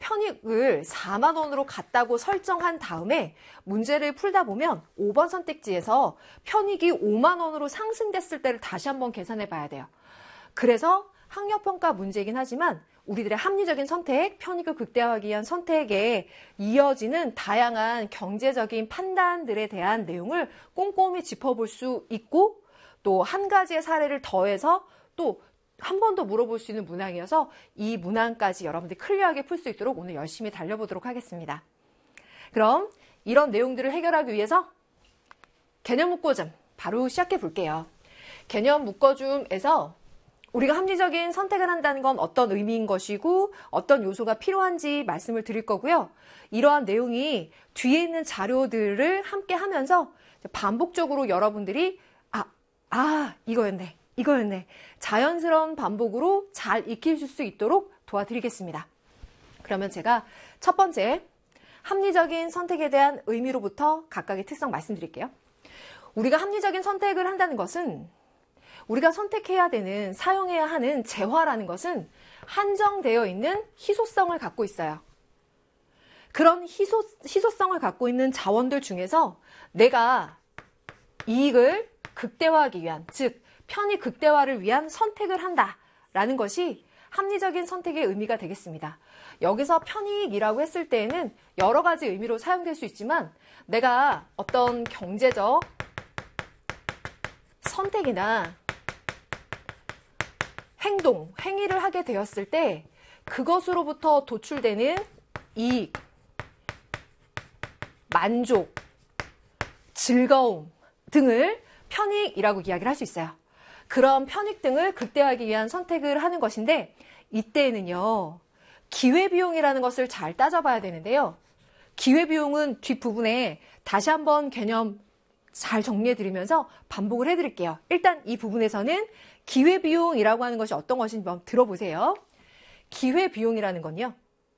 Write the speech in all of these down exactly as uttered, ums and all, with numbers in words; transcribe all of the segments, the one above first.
편익을 사만 원으로 갔다고 설정한 다음에 문제를 풀다 보면 오 번 선택지에서 편익이 오만 원으로 상승됐을 때를 다시 한번 계산해 봐야 돼요. 그래서 학력평가 문제이긴 하지만 우리들의 합리적인 선택, 편익을 극대화하기 위한 선택에 이어지는 다양한 경제적인 판단들에 대한 내용을 꼼꼼히 짚어볼 수 있고 또 한 가지의 사례를 더해서 또 한 번 더 물어볼 수 있는 문항이어서 이 문항까지 여러분들이 클리어하게 풀 수 있도록 오늘 열심히 달려보도록 하겠습니다. 그럼 이런 내용들을 해결하기 위해서 개념 묶어줌 바로 시작해 볼게요. 개념 묶어줌에서 우리가 합리적인 선택을 한다는 건 어떤 의미인 것이고 어떤 요소가 필요한지 말씀을 드릴 거고요. 이러한 내용이 뒤에 있는 자료들을 함께 하면서 반복적으로 여러분들이 아, 아 이거였네, 이거였네. 자연스러운 반복으로 잘 익히실 수 있도록 도와드리겠습니다. 그러면 제가 첫 번째 합리적인 선택에 대한 의미로부터 각각의 특성 말씀드릴게요. 우리가 합리적인 선택을 한다는 것은 우리가 선택해야 되는, 사용해야 하는 재화라는 것은 한정되어 있는 희소성을 갖고 있어요. 그런 희소, 희소성을 갖고 있는 자원들 중에서 내가 이익을 극대화하기 위한, 즉 편익 극대화를 위한 선택을 한다라는 것이 합리적인 선택의 의미가 되겠습니다. 여기서 편익이라고 했을 때에는 여러 가지 의미로 사용될 수 있지만 내가 어떤 경제적 선택이나 행동, 행위를 하게 되었을 때 그것으로부터 도출되는 이익, 만족, 즐거움 등을 편익이라고 이야기를 할 수 있어요. 그런 편익 등을 극대화하기 위한 선택을 하는 것인데 이때에는요, 기회비용이라는 것을 잘 따져봐야 되는데요. 기회비용은 뒷부분에 다시 한번 개념 잘 정리해드리면서 반복을 해드릴게요. 일단 이 부분에서는 기회비용이라고 하는 것이 어떤 것인지 한번 들어보세요. 기회비용이라는 건요,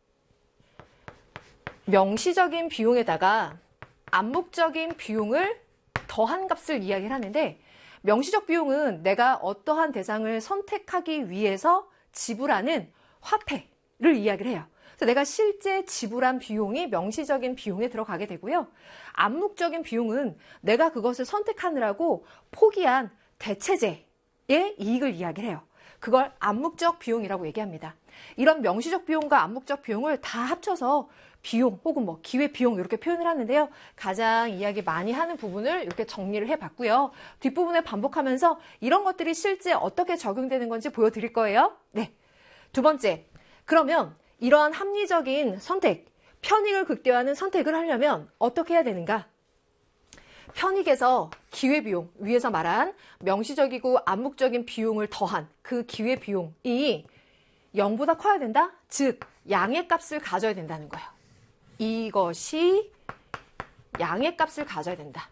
명시적인 비용에다가 암묵적인 비용을 더한 값을 이야기를 하는데, 명시적 비용은 내가 어떠한 대상을 선택하기 위해서 지불하는 화폐를 이야기를 해요. 그래서 내가 실제 지불한 비용이 명시적인 비용에 들어가게 되고요. 암묵적인 비용은 내가 그것을 선택하느라고 포기한 대체재의 이익을 이야기를 해요. 그걸 암묵적 비용이라고 얘기합니다. 이런 명시적 비용과 암묵적 비용을 다 합쳐서 비용 혹은 뭐 기회비용 이렇게 표현을 하는데요. 가장 이야기 많이 하는 부분을 이렇게 정리를 해봤고요. 뒷부분에 반복하면서 이런 것들이 실제 어떻게 적용되는 건지 보여드릴 거예요. 네. 두 번째, 그러면 이러한 합리적인 선택, 편익을 극대화하는 선택을 하려면 어떻게 해야 되는가? 편익에서 기회비용, 위에서 말한 명시적이고 암묵적인 비용을 더한 그 기회비용이 영보다 커야 된다? 즉, 양의 값을 가져야 된다는 거예요. 이것이 양의 값을 가져야 된다.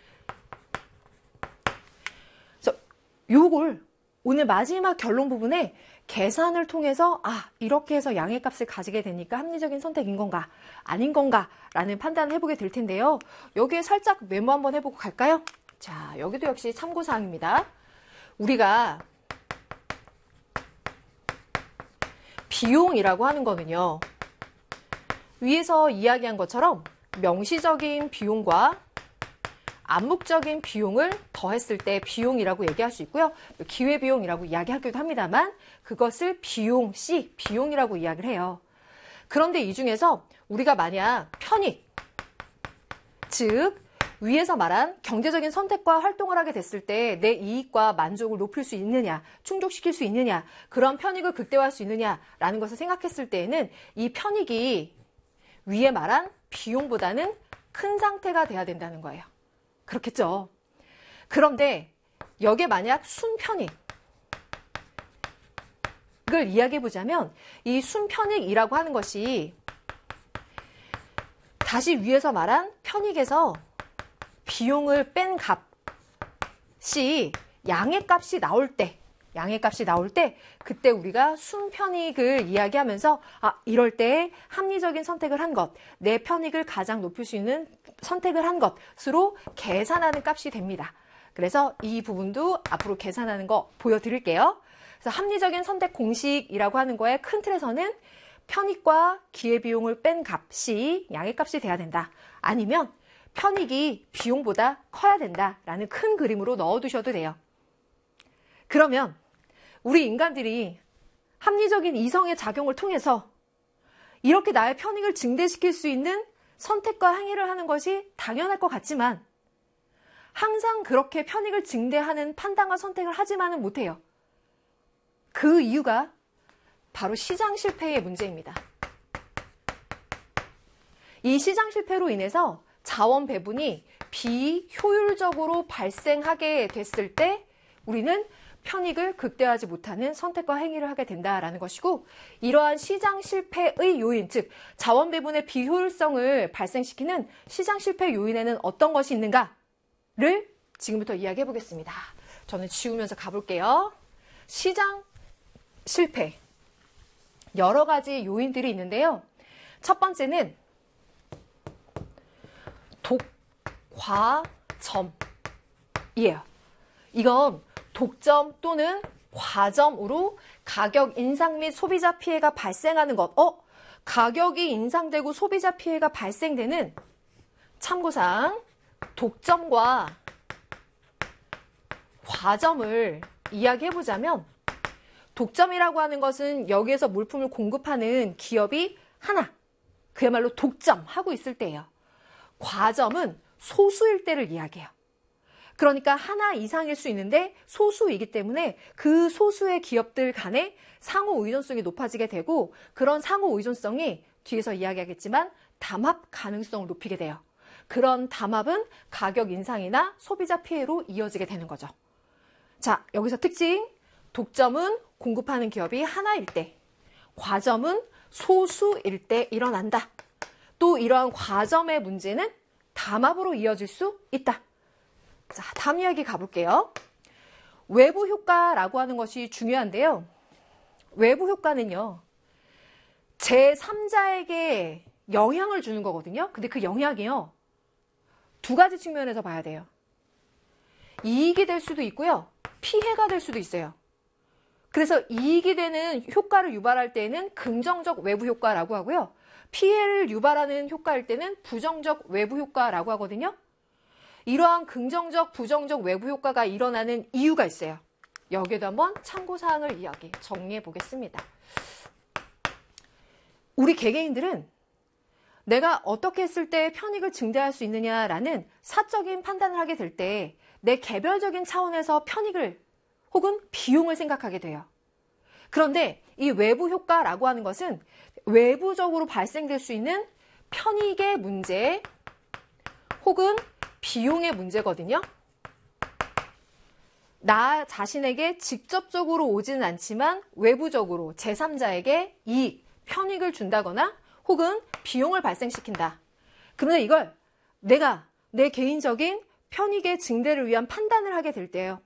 그래서 요걸 오늘 마지막 결론 부분에 계산을 통해서 아, 이렇게 해서 양의 값을 가지게 되니까 합리적인 선택인 건가 아닌 건가 라는 판단을 해보게 될 텐데요. 여기에 살짝 메모 한번 해보고 갈까요? 자, 여기도 역시 참고사항입니다. 우리가 비용이라고 하는 거는요, 위에서 이야기한 것처럼 명시적인 비용과 암묵적인 비용을 더했을 때 비용이라고 얘기할 수 있고요. 기회비용이라고 이야기하기도 합니다만 그것을 비용, C, 비용이라고 이야기를 해요. 그런데 이 중에서 우리가 만약 편익, 즉 위에서 말한 경제적인 선택과 활동을 하게 됐을 때 내 이익과 만족을 높일 수 있느냐, 충족시킬 수 있느냐, 그런 편익을 극대화할 수 있느냐라는 것을 생각했을 때에는 이 편익이 위에 말한 비용보다는 큰 상태가 돼야 된다는 거예요. 그렇겠죠. 그런데 여기에 만약 순편익을 이야기해 보자면 이 순편익이라고 하는 것이 다시 위에서 말한 편익에서 비용을 뺀 값이 양의 값이 나올 때, 양의 값이 나올 때 그때 우리가 순편익을 이야기하면서 아, 이럴 때 합리적인 선택을 한 것, 내 편익을 가장 높일 수 있는 선택을 한 것으로 계산하는 값이 됩니다. 그래서 이 부분도 앞으로 계산하는 거 보여드릴게요. 그래서 합리적인 선택 공식이라고 하는 거의 큰 틀에서는 편익과 기회비용을 뺀 값이 양의값이 돼야 된다. 아니면 편익이 비용보다 커야 된다라는 큰 그림으로 넣어두셔도 돼요. 그러면 우리 인간들이 합리적인 이성의 작용을 통해서 이렇게 나의 편익을 증대시킬 수 있는 선택과 행위를 하는 것이 당연할 것 같지만 항상 그렇게 편익을 증대하는 판단과 선택을 하지만은 못해요. 그 이유가 바로 시장 실패의 문제입니다. 이 시장 실패로 인해서 자원 배분이 비효율적으로 발생하게 됐을 때 우리는 편익을 극대화하지 못하는 선택과 행위를 하게 된다라는 것이고, 이러한 시장 실패의 요인, 즉 자원 배분의 비효율성을 발생시키는 시장 실패 요인에는 어떤 것이 있는가를 지금부터 이야기해 보겠습니다. 저는 지우면서 가볼게요. 시장 실패. 여러 가지 요인들이 있는데요. 첫 번째는 독과점이에요. 이건 독점 또는 과점으로 가격 인상 및 소비자 피해가 발생하는 것. 어? 가격이 인상되고 소비자 피해가 발생되는 참고사항 독점과 과점을 이야기해보자면, 독점이라고 하는 것은 여기에서 물품을 공급하는 기업이 하나, 그야말로 독점하고 있을 때예요. 과점은 소수일 때를 이야기해요. 그러니까 하나 이상일 수 있는데 소수이기 때문에 그 소수의 기업들 간의 상호 의존성이 높아지게 되고, 그런 상호 의존성이 뒤에서 이야기하겠지만 담합 가능성을 높이게 돼요. 그런 담합은 가격 인상이나 소비자 피해로 이어지게 되는 거죠. 자, 여기서 특징. 독점은 공급하는 기업이 하나일 때, 과점은 소수일 때 일어난다. 또 이러한 과점의 문제는 담합으로 이어질 수 있다. 자, 다음 이야기 가볼게요. 외부 효과라고 하는 것이 중요한데요. 외부 효과는요, 제삼자에게 영향을 주는 거거든요. 근데 그 영향이요, 두 가지 측면에서 봐야 돼요. 이익이 될 수도 있고요, 피해가 될 수도 있어요. 그래서 이익이 되는 효과를 유발할 때에는 긍정적 외부 효과라고 하고요, 피해를 유발하는 효과일 때는 부정적 외부 효과라고 하거든요. 이러한 긍정적, 부정적 외부 효과가 일어나는 이유가 있어요. 여기에도 한번 참고사항을 이야기, 정리해 보겠습니다. 우리 개개인들은 내가 어떻게 했을 때 편익을 증대할 수 있느냐라는 사적인 판단을 하게 될 때 내 개별적인 차원에서 편익을 혹은 비용을 생각하게 돼요. 그런데 이 외부 효과라고 하는 것은 외부적으로 발생될 수 있는 편익의 문제 혹은 비용의 문제거든요. 나 자신에게 직접적으로 오지는 않지만 외부적으로 제삼자에게 이익, 편익을 준다거나 혹은 비용을 발생시킨다. 그런데 이걸 내가 내 개인적인 편익의 증대를 위한 판단을 하게 될 때예요.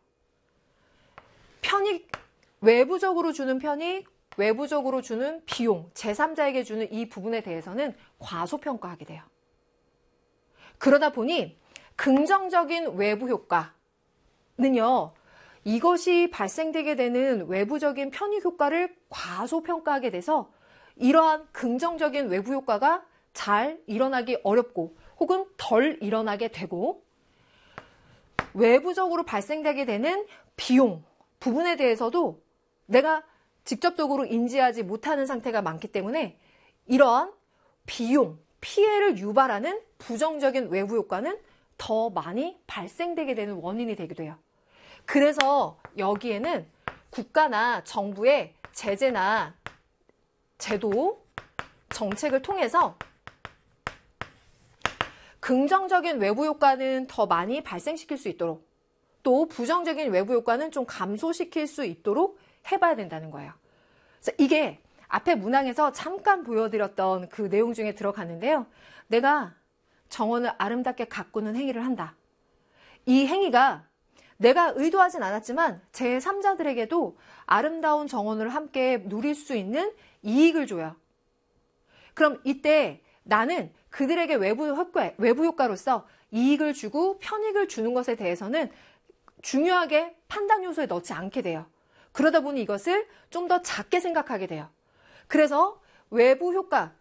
편익, 외부적으로 주는 편익, 외부적으로 주는 비용, 제삼자에게 주는 이 부분에 대해서는 과소평가하게 돼요. 그러다 보니 긍정적인 외부 효과는요, 이것이 발생되게 되는 외부적인 편익 효과를 과소평가하게 돼서 이러한 긍정적인 외부 효과가 잘 일어나기 어렵고 혹은 덜 일어나게 되고, 외부적으로 발생되게 되는 비용 부분에 대해서도 내가 직접적으로 인지하지 못하는 상태가 많기 때문에 이러한 비용, 피해를 유발하는 부정적인 외부 효과는 더 많이 발생되게 되는 원인이 되기도 해요. 그래서 여기에는 국가나 정부의 제재나 제도, 정책을 통해서 긍정적인 외부 효과는 더 많이 발생시킬 수 있도록, 또 부정적인 외부 효과는 좀 감소시킬 수 있도록 해봐야 된다는 거예요. 그래서 이게 앞에 문항에서 잠깐 보여드렸던 그 내용 중에 들어가는데요. 내가 정원을 아름답게 가꾸는 행위를 한다. 이 행위가 내가 의도하진 않았지만 제삼자들에게도 아름다운 정원을 함께 누릴 수 있는 이익을 줘요. 그럼 이때 나는 그들에게 외부 효과, 외부 효과로서 이익을 주고 편익을 주는 것에 대해서는 중요하게 판단 요소에 넣지 않게 돼요. 그러다 보니 이것을 좀 더 작게 생각하게 돼요. 그래서 외부 효과,